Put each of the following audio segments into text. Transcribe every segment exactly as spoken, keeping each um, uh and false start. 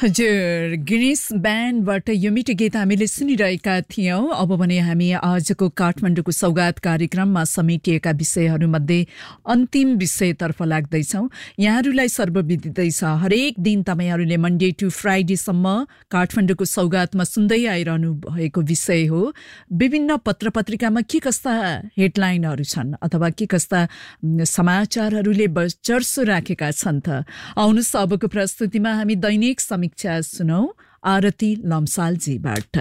हजुर, गिनिस ब्यान्डबाट यो मिठो गीत हामीले सुनिरहेका थियौं। अब भने हामी आजको काठमाडौँको सौगात कार्यक्रममा समेटिएका विषयहरूमध्ये अन्तिम विषयतर्फ लाग्दैछौं। यहाँहरूलाई सर्वविदितै छ, हरेक दिन तपाईहरूले मन्डे टु फ्राइडेसम्म काठमाडौँको सौगातमा सुन्दै आइरहनु भएको विषय हो। विभिन्न पत्र पत्रिकामा के कस्ता हेडलाइनहरू छन् अथवा के कस्ता समाचारहरूले चर्चो राखेका छन् त। आउनुहोस् अबको प्रस्तुतिमा हामी दैनिक समीक्षा सुनौ आरती लम्सालजीबाट।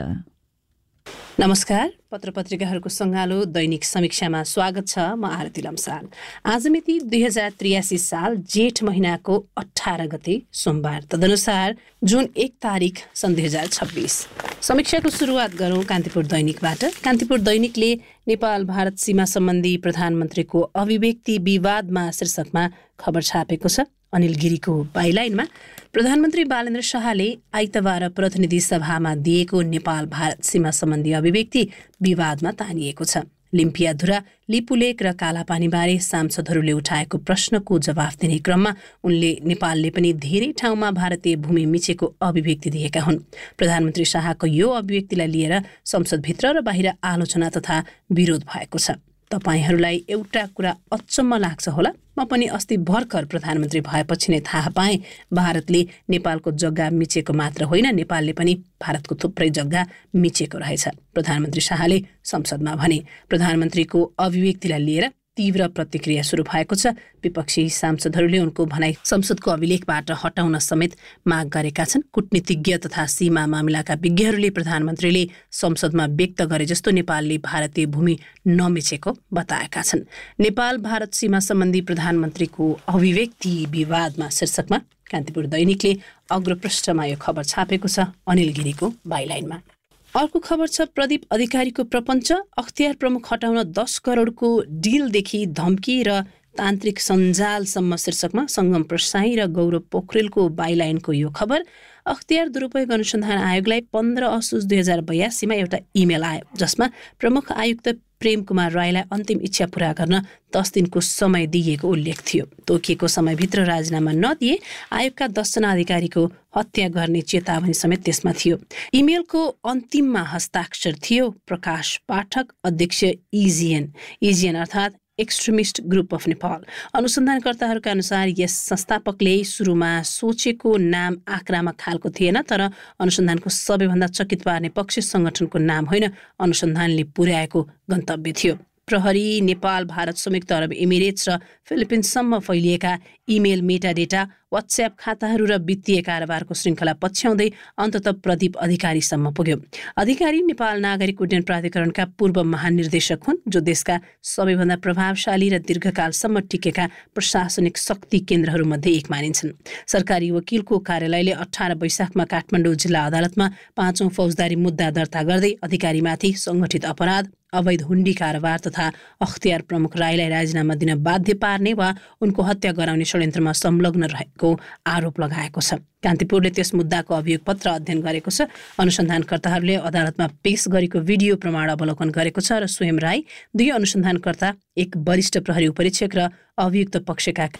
नमस्कार, पत्र पत्रिकाहरूको सङ्गालो दैनिक समीक्षामा स्वागत छ। म आरती लम्साल। आज मिति दुई हजार त्रियासी साल जेठ महिनाको अठार गते सोमबार, तदनुसार जुन एक तारिक सन् दुई हजार छब्बिस। समीक्षाको सुरुवात गरौँ कान्तिपुर दैनिकबाट। कान्तिपुर दैनिकले नेपाल भारत सीमा सम्बन्धी प्रधानमन्त्रीको अभिव्यक्ति विवादमा शीर्षकमा खबर छापेको छ। अनिल गिरीको बाइलाइनमा प्रधानमन्त्री बालेन्द्र शाहले आइतबार प्रतिनिधि सभामा दिएको नेपाल भारत सीमा सम्बन्धी अभिव्यक्ति विवादमा तानिएको छ। लिम्पियाधुरा, लिपुलेक र कालापानीबारे सांसदहरूले उठाएको प्रश्नको जवाफ दिने क्रममा उनले नेपालले पनि धेरै ठाउँमा भारतीय भूमि मिचेको अभिव्यक्ति दिएका हुन्। प्रधानमन्त्री शाहको यो अभिव्यक्तिलाई लिएर संसदभित्र र बाहिर आलोचना तथा विरोध भएको छ। तपाईहरूलाई एउटा कुरा अचम्म लाग्छ होला, म पनि अस्ति भर्खर प्रधानमन्त्री भएपछि नै थाहा पाएँ भारतले नेपालको जग्गा मिचेको मात्र होइन, नेपालले पनि भारतको थुप्रै जग्गा मिचेको रहेछ, प्रधानमन्त्री शाहले संसदमा भने। प्रधानमन्त्रीको अभिव्यक्तिलाई लिएर तीव्र प्रतिक्रिया सुरु भएको छ। विपक्षी सांसदहरूले उनको भनाई संसदको अभिलेखबाट हटाउन समेत माग गरेका छन्। कूटनीतिज्ञ तथा सीमा मामिलाका विज्ञहरूले प्रधानमन्त्रीले संसदमा व्यक्त गरे जस्तो नेपालले भारतीय भूमि नमिचेको बताएका छन्। नेपाल भारत सीमा सम्बन्धी प्रधानमन्त्रीको अभिव्यक्ति विवादमा शीर्षकमा कान्तिपुर दैनिकले अग्रपृष्ठमा यो खबर छापेको छ। अनिल गिरीको बाइलाइनमा अर्को खबर छ प्रदीप अधिकारीको प्रपञ्च, अख्तियार प्रमुख हटाउन दस करोडको डिलदेखि धम्की र तान्त्रिक सञ्जालसम्म शीर्षकमा सङ्गम प्रसाई र गौरव पोखरेलको बाइलाइनको यो खबर। अख्तियार दुरुपयोग अनुसन्धान आयोगलाई पन्ध्र असोज दुई हजार बयासीमा एउटा इमेल आयो जसमा प्रमुख आयुक्त प्रेम कुमार राईलाई अन्तिम इच्छा पूरा गर्न दस दिनको समय दिइएको उल्लेख थियो। तोकिएको समयभित्र राजीनामा नदिए आयोगका दसजना अधिकारीको हत्या गर्ने चेतावनी समेत त्यसमा थियो। इमेलको अन्तिममा हस्ताक्षर थियो प्रकाश पाठक, अध्यक्ष इजिएन इजिएन अर्थात् एक्सट्रिमिस्ट ग्रुप अफ नेपाल। अनुसन्धानकर्ताहरूका अनुसार यस संस्थापकले सुरुमा सोचेको नाम आक्रामक खालको थिएन, तर अनुसन्धानको सबैभन्दा चकित पार्ने पक्ष संगठनको नाम होइन, अनुसन्धानले पुर्याएको गन्तव्य थियो। प्रहरी, नेपाल, भारत, संयुक्त अरब इमिरेट्स र फिलिपिन्ससम्म फैलिएका इमेल, मेटाडेटा, वाट्सएप खाताहरू र वित्तीय कारोबारको श्रृङ्खला पछ्याउँदै अन्ततः प्रदीप अधिकारीसम्म पुग्यो। अधिकारी नेपाल नागरिक उड्डयन प्राधिकरणका पूर्व महानिर्देशक हुन्, जो देशका सबैभन्दा प्रभावशाली र दीर्घकालसम्म टिकेका प्रशासनिक शक्ति केन्द्रहरूमध्ये एक मानिन्छन्। सरकारी वकिलको कार्यालयले अठार वैशाखमा काठमाडौँ जिल्ला अदालतमा पाँचौं फौजदारी मुद्दा दर्ता गर्दै अधिकारीमाथि सङ्गठित अपराध, अवैध हुन्डी कारोबार तथा अख्तियार प्रमुख राईलाई राजीनामा दिन बाध्य पार्ने वा उनको हत्या गराउने षड्यन्त्रमा संलग्न रहेको आरोप लगाएको छ। कान्तिपुरले त्यस मुद्दाको अभियोग पत्र अध्ययन गरेको छ। अनुसन्धानकर्ताहरूले अदालतमा पेश गरेको भिडियो प्रमाण अवलोकन गरेको छ र स्वयं राई, दुई अनुसन्धानकर्ता, एक वरिष्ठ प्रहरी उपरीक्षक र अभियुक्त पक्षका